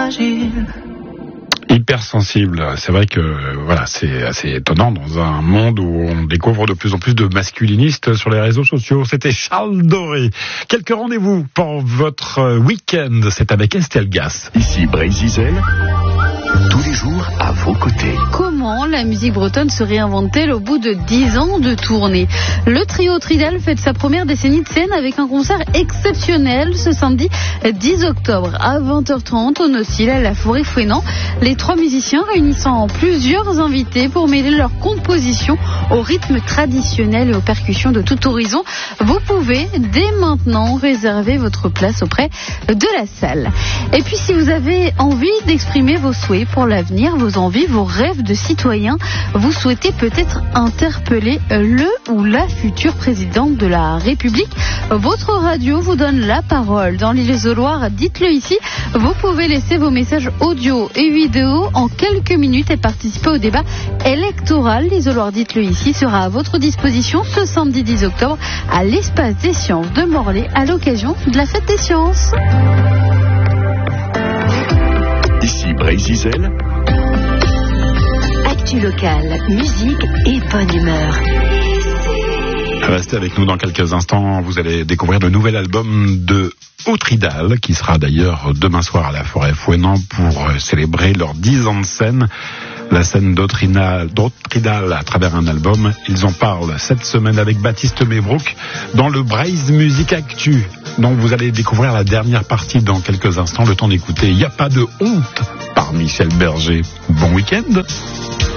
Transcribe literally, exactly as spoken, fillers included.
fragile. Hypersensible, c'est vrai que voilà, c'est assez étonnant dans un monde où on découvre de plus en plus de masculinistes sur les réseaux sociaux. C'était Charles Doré. Quelques rendez-vous pour votre week-end, c'est avec Estelle Gas. Ici Brésil, tous les jours à vos côtés. Comment la musique bretonne se réinvente-t-elle au bout de dix ans de tournée? Le trio Tridal fête sa première décennie de scène avec un concert exceptionnel ce samedi dix octobre à vingt heures trente au Nocil à la Forêt-Fouesnant. Les trois musiciens réunissant plusieurs invités pour mêler leurs compositions au rythme traditionnel et aux percussions de tout horizon. Vous pouvez dès maintenant réserver votre place auprès de la salle. Et puis si vous avez envie d'exprimer vos souhaits pour l'avenir, vos envies, vos rêves de citoyen, vous souhaitez peut-être interpeller le ou la future présidente de la République, votre radio vous donne la parole. Dans l'Île-et-Loire, dites-le ici, vous pouvez laisser vos messages audio et vidéo en quelques minutes et participer au débat électoral. L'Île-et-Loire, dites-le ici, sera à votre disposition ce samedi dix octobre à l'Espace des Sciences de Morlaix à l'occasion de la Fête des Sciences. Ici Brésil. Actu locale, musique et bonne humeur. Restez avec nous dans quelques instants, vous allez découvrir le nouvel album de Tridal, qui sera d'ailleurs demain soir à la Forêt-Fouesnant pour célébrer leurs dix ans de scène. La scène d'Tridal à travers un album. Ils en parlent cette semaine avec Baptiste Mébrook dans le Braise Musique Actu. Donc vous allez découvrir la dernière partie dans quelques instants. Le temps d'écouter Y a pas de honte par Michel Berger. Bon week-end.